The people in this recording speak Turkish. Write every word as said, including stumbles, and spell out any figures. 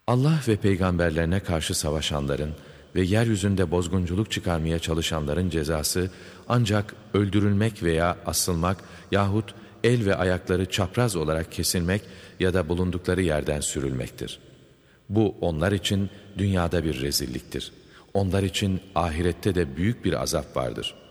Allah ve peygamberlerine karşı savaşanların ve yeryüzünde bozgunculuk çıkarmaya çalışanların cezası ancak öldürülmek veya asılmak yahut el ve ayakları çapraz olarak kesilmek ya da bulundukları yerden sürülmektir. Bu onlar için dünyada bir rezilliktir. Onlar için ahirette de büyük bir azap vardır.''